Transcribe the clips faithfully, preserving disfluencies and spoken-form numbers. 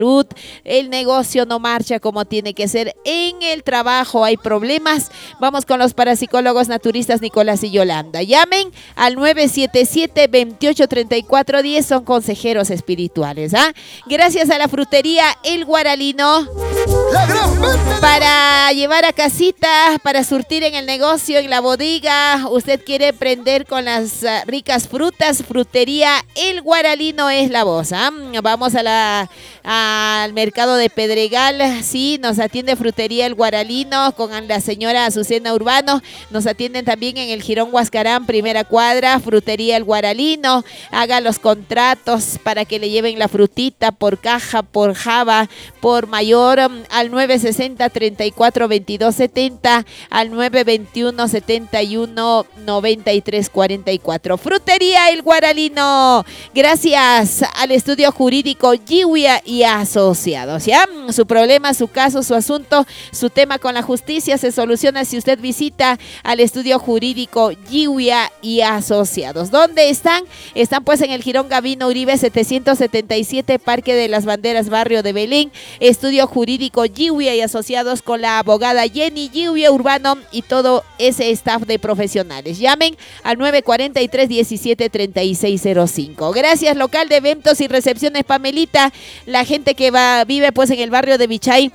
salud, el negocio no marcha como tiene que ser, en el trabajo hay problemas. Vamos con los parapsicólogos naturistas Nicolás y Yolanda. Llamen al nueve siete siete, veintiocho, treinta y cuatro diez, son consejeros espirituales. ¿ah? Gracias a la frutería El Guaralino, para llevar a casita, para surtir en el negocio, en la bodega. Usted quiere prender con las uh, ricas frutas, frutería El Guaralino es la voz. ¿ah? Vamos a la al mercado de Pedregal, sí, nos atiende frutería El Guaralino con la señora Azucena Urbano. Nos atienden también en el Jirón Huascarán, primera cuadra, frutería El Guaralino. Haga los contratos para que le lleven la frutita por caja, por java, por mayor, al nueve sesenta, treinta y cuatro, veintidós setenta, al nueve veintiuno, setenta y uno, noventa y tres cuarenta y cuatro. Frutería El Guaralino. Gracias al estudio jurídico Giwia y Asociados. ¿Ya? Su problema, su caso, su asunto, su tema con la justicia se soluciona si usted visita al estudio jurídico Giwia y Asociados. ¿Dónde están? Están pues en el Jirón Gavino Uribe setecientos setenta y siete, Parque de las Banderas, barrio de Belén. Estudio jurídico Giwia y Asociados con la abogada Jenny Giwia Urbano y todo ese staff de profesionales. Llamen al nueve cuatro tres, diecisiete, treinta y seis cero cinco. Gracias, local de eventos y recepciones Pamelita. La gente que va vive pues en el barrio de Vichay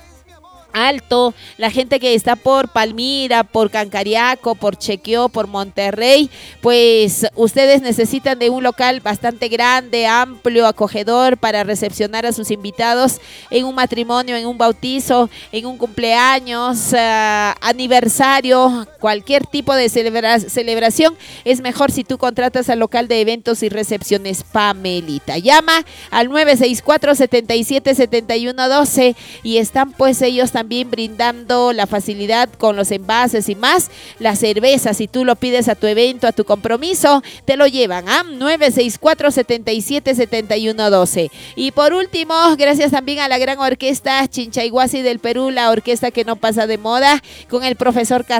Alto, la gente que está por Palmira, por Cancariaco, por Chequeo, por Monterrey, pues ustedes necesitan de un local bastante grande, amplio, acogedor para recepcionar a sus invitados en un matrimonio, en un bautizo, en un cumpleaños, uh, aniversario, cualquier tipo de celebra celebración. Es mejor si tú contratas al local de eventos y recepciones Pamelita. Llama al nueve seis cuatro, setenta y siete, setenta y uno doce y están pues ellos también brindando la facilidad con los envases y más. La cerveza, si tú lo pides a tu evento, a tu compromiso, te lo llevan a ¿ah? nueve seis cuatro, setenta y siete, setenta y uno doce. Y por último, gracias también a la gran orquesta Chinchayhuasi del Perú, la orquesta que no pasa de moda, con el profesor Car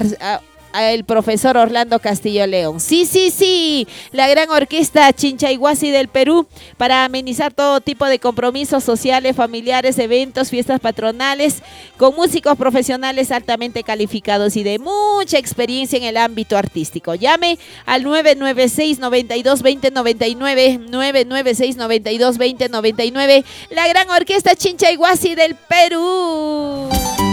el profesor Orlando Castillo León. Sí, sí, sí, la gran orquesta Chinchayhuasi del Perú, para amenizar todo tipo de compromisos sociales, familiares, eventos, fiestas patronales, con músicos profesionales altamente calificados y de mucha experiencia en el ámbito artístico. Llame al nueve nueve seis, noventa y dos, veinte, noventa y nueve, nueve nueve seis, noventa y dos, veinte, noventa y nueve, la gran orquesta Chinchayhuasi del Perú.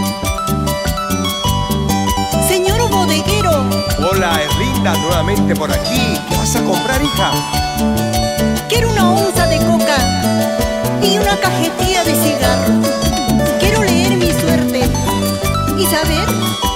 Señor bodeguero. Hola, Erlinda, nuevamente por aquí. ¿Qué vas a comprar, hija? Quiero una onza de coca y una cajetilla de cigarro. Quiero leer mi suerte y saber